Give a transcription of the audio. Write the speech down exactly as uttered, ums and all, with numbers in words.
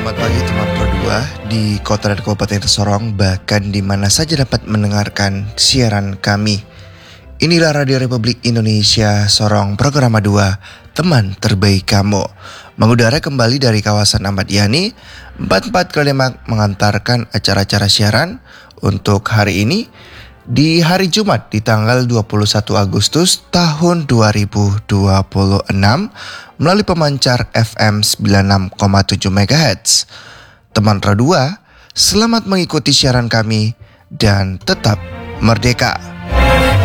Selamat pagi teman Pro dua di kota dan kabupaten Sorong, bahkan di mana saja dapat mendengarkan siaran kami. Inilah Radio Republik Indonesia Sorong, program dua, teman terbaik kamu. Mengudara kembali dari kawasan Ahmad Yani, empat puluh empat kali mengantarkan acara-acara siaran untuk hari ini di hari Jumat di tanggal dua puluh satu Agustus tahun dua ribu dua puluh enam melalui pemancar F M sembilan puluh enam koma tujuh megahertz. Teman Pro dua, selamat mengikuti siaran kami dan tetap merdeka.